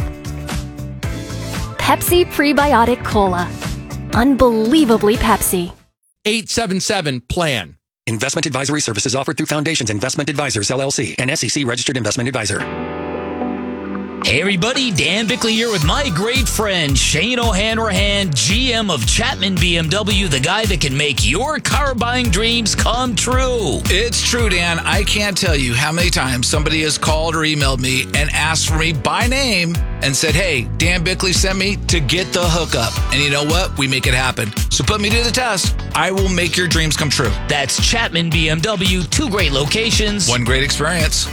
Pepsi Prebiotic Cola. Unbelievably Pepsi. 877-PLAN. Investment advisory services offered through Foundations Investment Advisors, LLC, an SEC-registered investment advisor. Hey everybody, Dan Bickley here with my great friend Shane O'Hanrahan, GM of Chapman BMW, the guy that can make your car buying dreams come true. It's true, Dan. I can't tell you how many times somebody has called or emailed me and asked for me by name and said, hey, Dan Bickley sent me to get the hookup. And you know what? We make it happen. So put me to the test. I will make your dreams come true. That's Chapman BMW, 2 great locations, 1 great experience.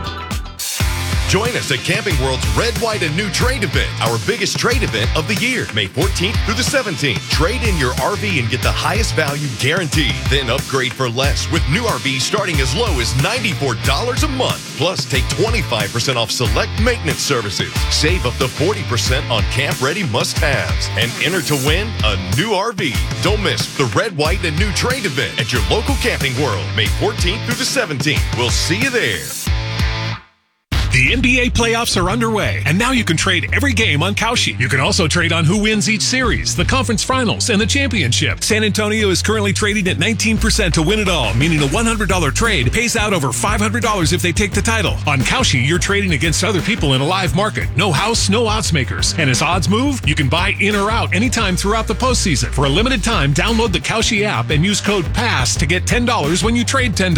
Join us at Camping World's Red, White, and New Trade event, our biggest trade event of the year, May 14th through the 17th. Trade in your RV and get the highest value guaranteed. Then upgrade for less with new RVs starting as low as $94 a month. Plus, take 25% off select maintenance services. Save up to 40% on camp-ready must-haves. And enter to win a new RV. Don't miss the Red, White, and New Trade event at your local Camping World, May 14th through the 17th. We'll see you there. The NBA playoffs are underway, and now you can trade every game on Kalshi. You can also trade on who wins each series, the conference finals, and the championship. San Antonio is currently trading at 19% to win it all, meaning a $100 trade pays out over $500 if they take the title. On Kalshi, you're trading against other people in a live market. No house, no odds makers. And as odds move, you can buy in or out anytime throughout the postseason. For a limited time, download the Kalshi app and use code PASS to get $10 when you trade $10.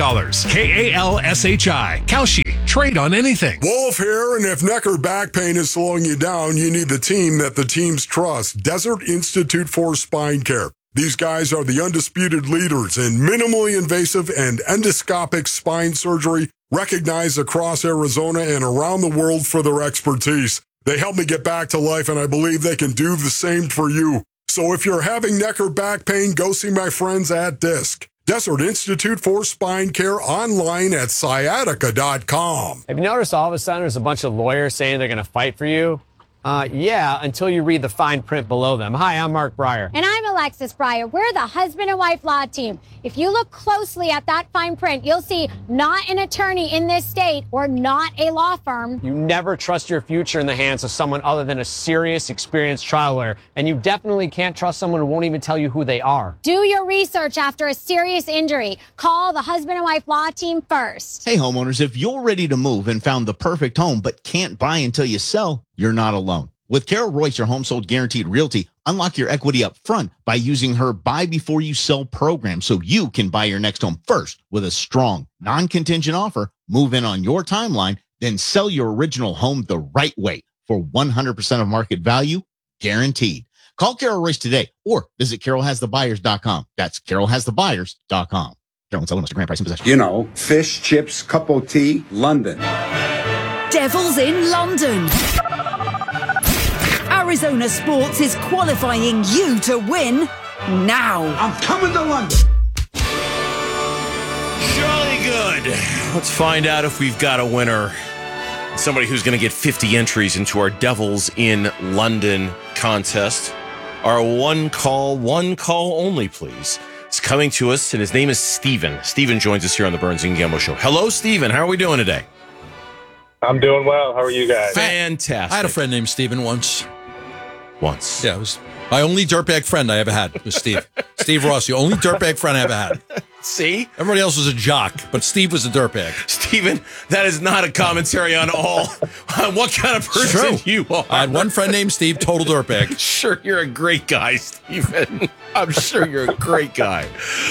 KALSHI. Kalshi. Trade on anything. Wolf here, and if neck or back pain is slowing you down, you need the team that the teams trust. Desert Institute for Spine Care. These guys are the undisputed leaders in minimally invasive and endoscopic spine surgery, recognized across Arizona and around the world for their expertise. They helped me get back to life, and I believe they can do the same for you. So if you're having neck or back pain, go see my friends at DISC. Desert Institute for Spine Care, online at sciatica.com. Have you noticed all of a sudden there's a bunch of lawyers saying they're going to fight for you? Yeah, until you read the fine print below them. Hi, I'm Mark Breyer. And I'm Alexis Breyer. We're the husband and wife law team. If you look closely at that fine print, you'll see not an attorney in this state or not a law firm. You never trust your future in the hands of someone other than a serious, experienced trial lawyer. And you definitely can't trust someone who won't even tell you who they are. Do your research after a serious injury. Call the husband and wife law team first. Hey, homeowners, if you're ready to move and found the perfect home but can't buy until you sell, you're not alone. With Carol Royce, your home sold guaranteed realty, unlock your equity up front by using her buy before you sell program so you can buy your next home first with a strong, non-contingent offer, move in on your timeline, then sell your original home the right way for 100% of market value, guaranteed. Call Carol Royce today or visit carolhasthebuyers.com. That's carolhasthebuyers.com. Carol and sell Mr. Grant, price and possession. You know, fish, chips, cup of tea, London. Devils in London. Arizona Sports is qualifying you to win now. I'm coming to London. Jolly good. Let's find out if we've got a winner. Somebody who's going to get 50 entries into our Devils in London contest. Our one call only, please. It's coming to us, and his name is Steven. Steven joins us here on the Burns and Gambo Show. Hello, Steven. How are we doing today? I'm doing well. How are you guys? Fantastic. I had a friend named Steven once. Yeah, it was my only dirtbag friend I ever had was Steve. Steve Ross, the only dirtbag friend I ever had. See? Everybody else was a jock, but Steve was a dirtbag. Steven, that is not a commentary on what kind of person you are. I had one friend named Steve, total dirtbag. Sure, you're a great guy, Steven. I'm sure you're a great guy.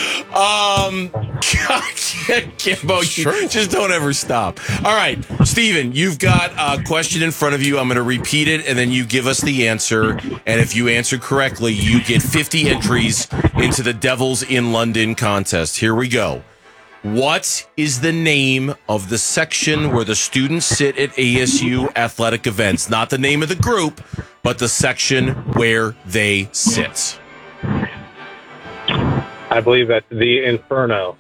Kimbo, you just don't ever stop. All right, Steven, you've got a question in front of you. I'm going to repeat it, and then you give us the answer. And if you answer correctly, you get 50 entries into the Devils in London contest. Here we go. What is the name of the section where the students sit at ASU athletic events? Not the name of the group, but the section where they sit. I believe that's the Inferno.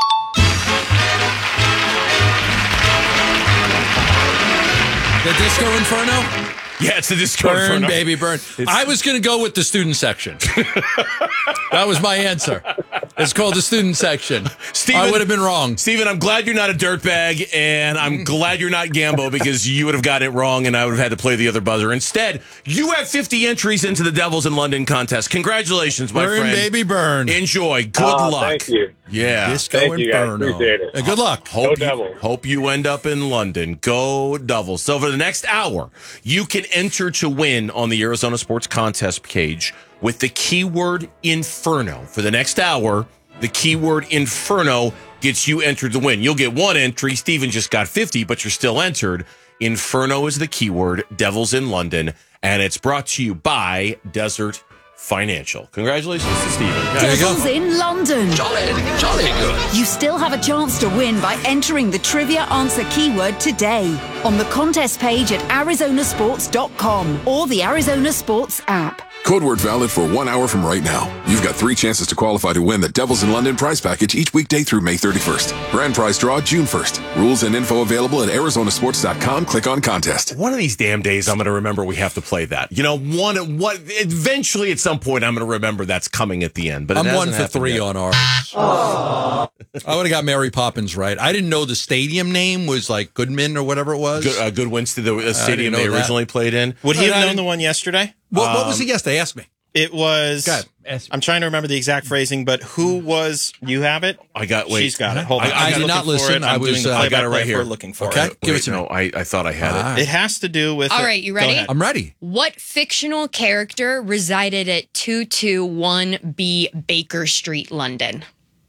The Disco Inferno? Yeah, it's the Disco Burn, Inferno. baby, burn. I was going to go with the student section. That was my answer. It's called the student section. Steven, I would have been wrong. Steven, I'm glad you're not a dirtbag, and I'm glad you're not Gambo because you would have gotten it wrong, and I would have had to play the other buzzer. Instead, you have 50 entries into the Devils in London contest. Congratulations, my Burn, friend. baby, burn. Enjoy. Good luck. Thank you. Yeah. Disco Thank you, guys. Inferno. Appreciate it. Good luck. Hope you end up in London. Go Devils. So for the next hour, you can enter to win on the Arizona Sports Contest page with the keyword Inferno. For the next hour, the keyword Inferno gets you entered to win. You'll get one entry. Steven just got 50, but you're still entered. Inferno is the keyword. Devils in London. And it's brought to you by Desert Financial. Congratulations to Steven. Devils in London. Jolly good. You still have a chance to win by entering the trivia answer keyword today on the contest page at arizonasports.com or the Arizona Sports app. Code word valid for 1 hour from right now. You've got 3 chances to qualify to win the Devils in London prize package each weekday through May 31st. Grand prize draw June 1st. Rules and info available at arizonasports.com. Click on contest. One of these damn days, I'm going to remember we have to play that. You know, eventually at some point, I'm going to remember that's coming at the end. But I'm 1 for 3 on ours. I would have got Mary Poppins right. I didn't know the stadium name was like Goodman or whatever it was. Goodwinster, the stadium they originally played in. Would he have known the one yesterday? What was it yesterday? Ask me. It was. I'm trying to remember the exact phrasing, but who was? You have it. She's got it. Hold on. I did not listen. I got it right here. Looking for okay, it. give it to me. I thought I had it. It has to do with. All right, you ready? I'm ready. What fictional character resided at 221B Baker Street, London?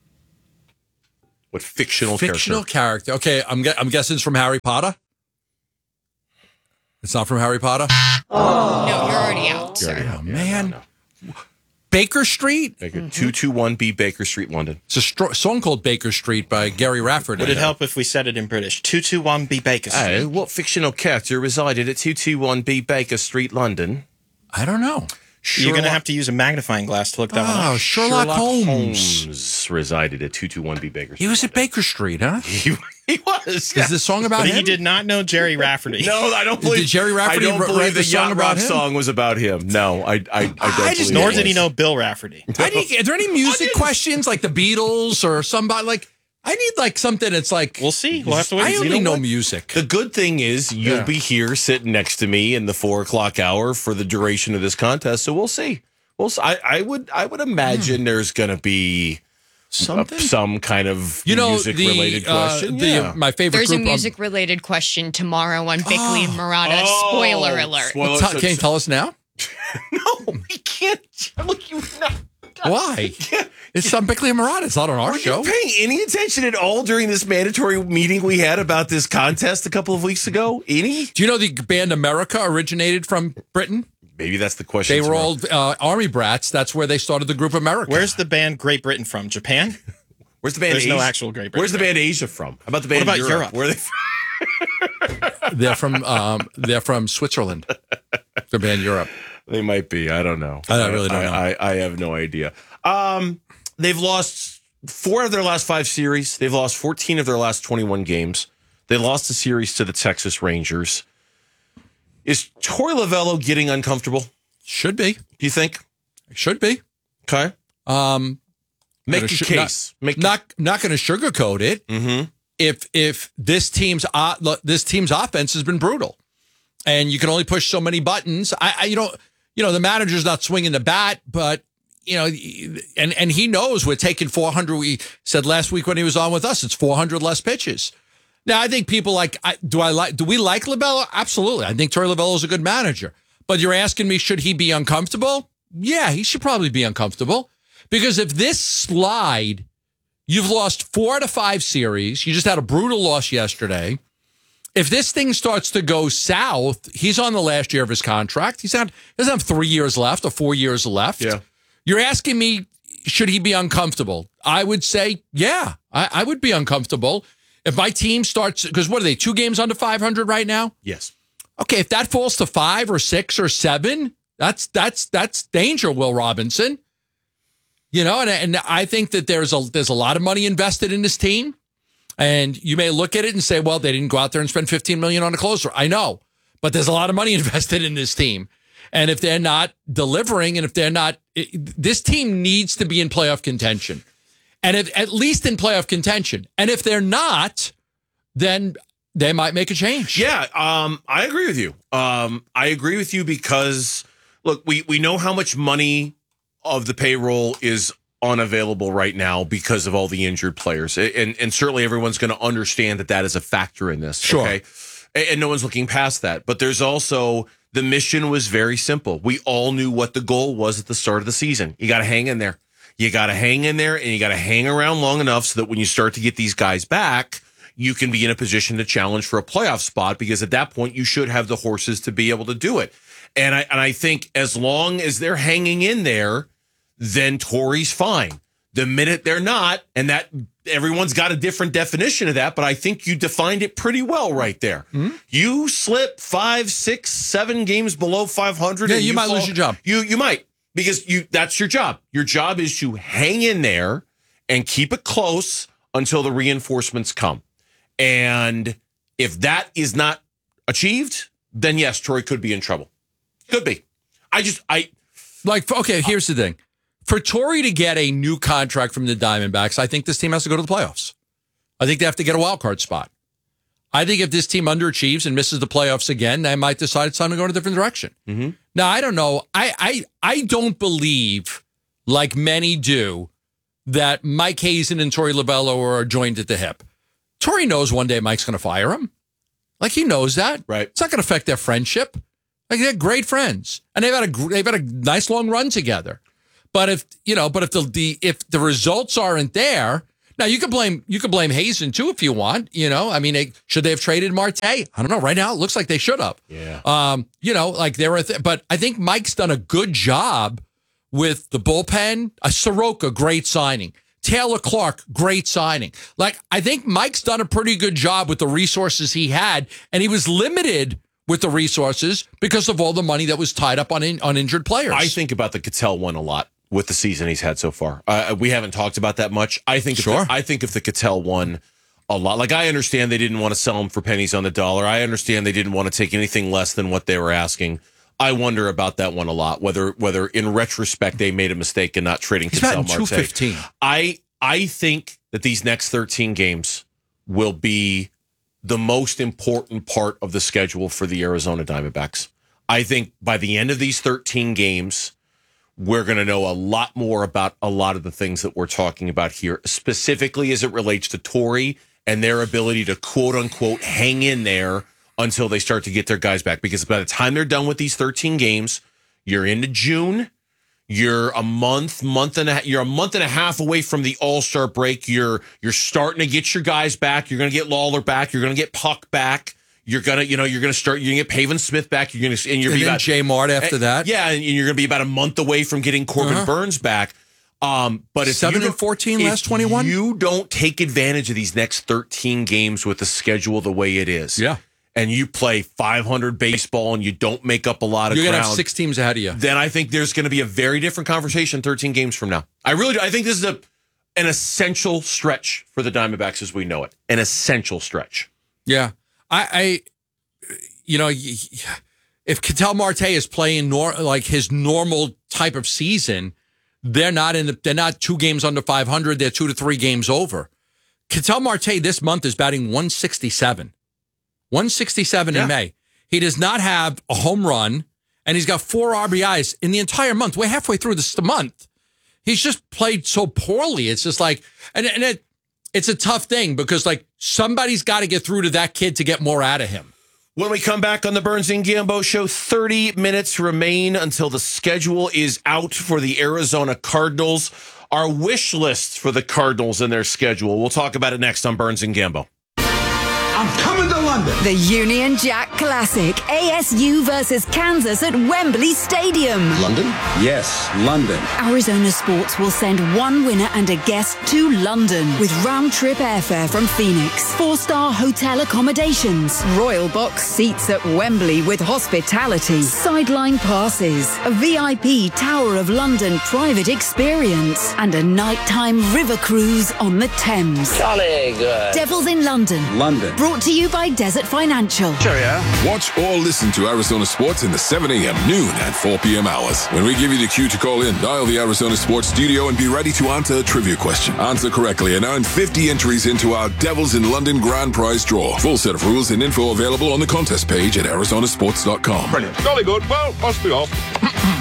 What fictional character? Okay, I'm guessing it's from Harry Potter. It's not from Harry Potter? No, you're already out, sir. Oh, man. Baker Street? 221B Baker Street, London. It's a song called Baker Street by Gary Rafferty. Would it help if we said it in British? 221B Baker Street. What fictional character resided at 221B Baker Street, London? I don't know. You're going to have to use a magnifying glass to look that one up. Oh, Sherlock Holmes resided at 221B Baker Street. He was at Baker Street, huh? He was. Is this song about but him? He did not know Jerry Rafferty. No, I don't believe. Did Jerry Rafferty I don't believe write the song Yacht about Rock him? song was about him. No, I don't believe. Nor did he know Bill Rafferty. Are there any music questions like the Beatles or somebody like? I need like something that's like. We'll see. We'll have to wait. I only know what? music. The good thing is you'll be here sitting next to me in the 4:00 hour for the duration of this contest. So we'll see. I would imagine there's going to be some kind of music related question. My favorite. There's group a music related question tomorrow on Bickley and Murata. Spoiler alert. Can you tell us now? No, we can't. Look, you. Why? It's on Bickley and Murata. It's not on our show. Were you paying any attention at all during this mandatory meeting we had about this contest a couple of weeks ago? Any? Do you know the band America originated from Britain? Maybe that's the question. They were all Army brats. That's where they started the group America. Where's the band Great Britain from? Japan? Where's the band? There's Asia? no actual Great Britain. Where's the band Asia from? How about the band? What about Europe? Where are they? They're from Switzerland. The band Europe. They might be. I don't know. I really don't know. I have no idea. They've lost 4 of their last 5 series. They've lost 14 of their last 21 games. They lost the series to the Texas Rangers. Is Torey Lovullo getting uncomfortable? Should be. Do you think? Should be. Okay. Make a case. Not going to sugarcoat it. Mm-hmm. If this team's offense has been brutal, and you can only push so many buttons. The manager's not swinging the bat, but and he knows we're taking 400. We said last week when he was on with us, it's 400 less pitches. Now, I think people do we like Lovullo? Absolutely. I think Torey Lovullo is a good manager. But you're asking me, should he be uncomfortable? Yeah, he should probably be uncomfortable. Because if this slide, you've lost 4 out of 5 series. You just had a brutal loss yesterday. If this thing starts to go south, he's on the last year of his contract. He doesn't have 3 years left or 4 years left. Yeah. You're asking me, should he be uncomfortable? I would say, yeah, I would be uncomfortable. If my team starts, because what are they, 2 games under 500 right now? Yes. Okay, if that falls to 5 or 6 or 7, that's danger, Will Robinson. And I think that there's a lot of money invested in this team. And you may look at it and say, well, they didn't go out there and spend $15 million on a closer. I know, but there's a lot of money invested in this team. And if they're not delivering, and if they're not, this team needs to be in playoff contention. and if, at least in playoff contention. And if they're not, then they might make a change. Yeah, I agree with you. I agree with you because, look, we know how much money of the payroll is unavailable right now because of all the injured players. And certainly everyone's going to understand that is a factor in this. Sure. Okay? And no one's looking past that. But there's also, the mission was very simple. We all knew what the goal was at the start of the season. You got to hang in there. You got to hang in there, and you got to hang around long enough so that when you start to get these guys back, you can be in a position to challenge for a playoff spot, because at that point you should have the horses to be able to do it. And I think as long as they're hanging in there, then Torrey's fine. The minute they're not, and that everyone's got a different definition of that, but I think you defined it pretty well right there. Mm-hmm. You slip 5, 6, 7 games below 500. Yeah, you might lose your job. You might, because that's your job. Your job is to hang in there and keep it close until the reinforcements come. And if that is not achieved, then yes, Torrey could be in trouble. Could be. Okay, here's the thing. For Torrey to get a new contract from the Diamondbacks, I think this team has to go to the playoffs. I think they have to get a wild card spot. I think if this team underachieves and misses the playoffs again, they might decide it's time to go in a different direction. Mm-hmm. Now, I don't know. I don't believe, like many do, that Mike Hazen and Torey Lovullo are joined at the hip. Torrey knows one day Mike's going to fire him. Like, he knows that. Right. It's not going to affect their friendship. Like, they're great friends, and they've had a nice long run together. But if the results aren't there, now you can blame Hazen too if you want. I mean, should they have traded Marte? I don't know. Right now, it looks like they should have. Yeah. But I think Mike's done a good job with the bullpen. Soroka, great signing. Taylor Clark, great signing. Like, I think Mike's done a pretty good job with the resources he had, and he was limited with the resources because of all the money that was tied up on injured players. I think about the Ketel one a lot with the season he's had so far. We haven't talked about that much. I think if the Ketel won a lot. Like, I understand they didn't want to sell him for pennies on the dollar. I understand they didn't want to take anything less than what they were asking. I wonder about that one a lot, whether in retrospect they made a mistake in not trading Ketel Marte. 215. I think that these next 13 games will be the most important part of the schedule for the Arizona Diamondbacks. I think by the end of these 13 games, we're going to know a lot more about a lot of the things that we're talking about here, specifically as it relates to Torrey and their ability to, quote unquote, hang in there until they start to get their guys back. Because by the time they're done with these 13 games, you're into June. You're a month and a half away from the All-Star break. You're starting to get your guys back. You're going to get Lawler back. You're going to get Puck back. You're gonna get Pavin Smith back. You're then Jay Mart after that. Yeah, and you're gonna be about a month away from getting Corbin Burns back. But if 7-14 last 21, you don't take advantage of these next 13 games with the schedule the way it is. Yeah. And you play 500 baseball and you don't make up a lot of ground. You're going to have 6 teams ahead of you. Then I think there's going to be a very different conversation 13 games from now. I really do. I think this is an essential stretch for the Diamondbacks as we know it. An essential stretch. Yeah. If Ketel Marte is playing like his normal type of season, they're not 2 games under 500. They're 2 to 3 games over. Ketel Marte this month is batting 167. 167 in May. He does not have a home run, and he's got 4 RBIs in the entire month. We're halfway through the month. He's just played so poorly. It's just like, it's a tough thing because, like, somebody's got to get through to that kid to get more out of him. When we come back on the Burns and Gambo Show, 30 minutes remain until the schedule is out for the Arizona Cardinals. Our wish list for the Cardinals and their schedule. We'll talk about it next on Burns and Gambo. I'm coming to London. The Union Jack Classic, ASU versus Kansas at Wembley Stadium. London? Yes, London. Arizona Sports will send one winner and a guest to London with round-trip airfare from Phoenix, 4-star hotel accommodations, Royal Box seats at Wembley with hospitality, sideline passes, a VIP Tower of London private experience, and a nighttime river cruise on the Thames. Jolly good. Devils in London. London. Brought to you by Desert Financial. Cheerio. Watch or listen to Arizona Sports in the 7 a.m., noon, and 4 p.m. hours. When we give you the cue to call in, dial the Arizona Sports studio and be ready to answer a trivia question. Answer correctly and earn 50 entries into our Devils in London grand prize draw. Full set of rules and info available on the contest page at arizonasports.com. Brilliant. Jolly good. Well, must be off.